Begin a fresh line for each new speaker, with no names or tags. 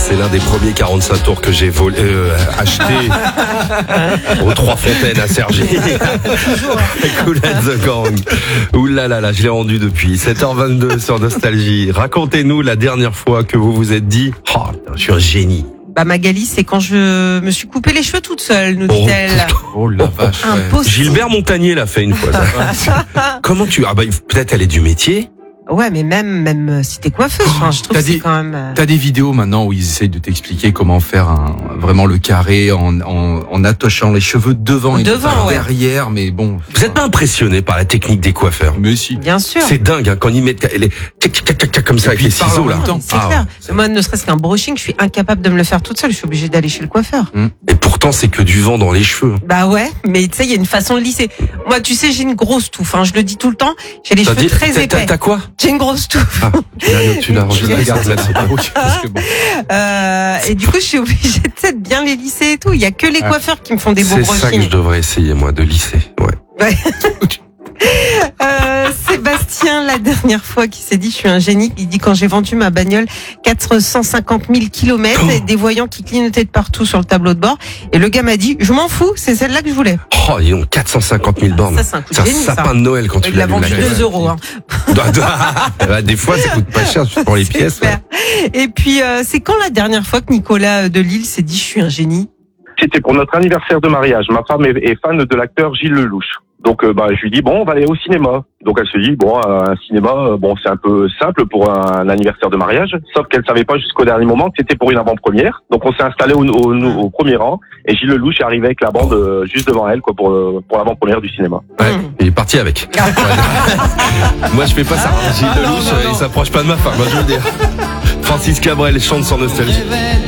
c'est l'un des premiers 45 tours que j'ai acheté aux Trois Fontaines à Cergy. Kool and the Gang. Ouh là là là, je l'ai rendu depuis 7h22 sur Nostalgie. Racontez-nous la dernière fois que vous vous êtes dit « Oh, putain, je suis un génie ».
Bah Magali, c'est quand je me suis coupé les cheveux toute seule, nous dit-elle.
Oh la vache. Ouais.
Impossible.
Gilbert Montagnier l'a fait une fois. Ça. Comment tu... Ah bah peut-être elle est du métier.
Ouais, mais même si t'es coiffeuse, je trouve que c'est quand même...
T'as des vidéos maintenant où ils essayent de t'expliquer comment faire vraiment le carré en attachant les cheveux devant et derrière, mais bon.
Vous êtes pas impressionné par la technique des coiffeurs?
Mais si.
Bien sûr.
C'est dingue hein, quand ils mettent les comme ça avec les ciseaux là.
C'est clair.
Ouais.
Moi, ne serait-ce qu'un brushing, je suis incapable de me le faire toute seule. Je suis obligée d'aller chez le coiffeur.
Et pourtant, c'est que du vent dans les cheveux.
Bah ouais, mais tu sais, il y a une façon de lisser. Moi, tu sais, j'ai une grosse touffe. Je le dis tout le temps. J'ai les cheveux très épais.
T'as quoi?
J'ai une grosse touffe.
Ah, tu l'as
Je la garde là-dessus. Bon.
Et du coup, je suis obligée de bien les lisser et tout. Il y a que les coiffeurs qui me font des beaux brushings.
C'est ça que je devrais essayer, moi, de lisser. Ouais.
Sébastien, la dernière fois, qui s'est dit je suis un génie, il dit quand j'ai vendu ma bagnole 450 000 kilomètres et des voyants qui clignotaient de partout sur le tableau de bord, et le gars m'a dit je m'en fous, c'est celle-là que je voulais.
Oh, ils ont 450 000 bornes.
Ça, c'est un coup de génie,
sapin
ça.
de Noël quand tu
Il
l'as
a
vu.
vendu 2 euros.
Des fois, ça coûte pas cher pour les pièces. Ouais.
Et puis, c'est quand la dernière fois que Nicolas de Lille s'est dit je suis un génie?
C'était pour notre anniversaire de mariage. Ma femme est fan de l'acteur Gilles Lelouch. Donc je lui dis bon, on va aller au cinéma. Donc elle se dit bon, un cinéma, c'est un peu simple pour un anniversaire de mariage. Sauf qu'elle savait pas jusqu'au dernier moment que c'était pour une avant-première. Donc on s'est installé au premier rang et Gilles Lelouch est arrivé avec la bande juste devant elle quoi pour l'avant-première du cinéma.
Ouais, il est parti avec. Moi je fais pas ça. Gilles Lelouch, il s'approche pas de ma femme, moi je veux dire. Francis Cabrel chante sur Nostalgie.